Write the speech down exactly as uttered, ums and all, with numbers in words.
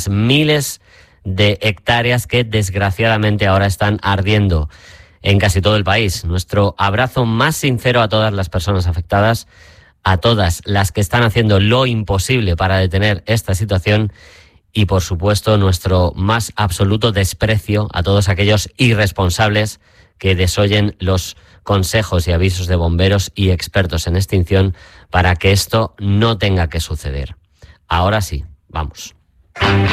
las miles de hectáreas que desgraciadamente ahora están ardiendo en casi todo el país. Nuestro abrazo más sincero a todas las personas afectadas, a todas las que están haciendo lo imposible para detener esta situación y, por supuesto, nuestro más absoluto desprecio a todos aquellos irresponsables que desoyen los consejos y avisos de bomberos y expertos en extinción para que esto no tenga que suceder. Ahora sí, vamos.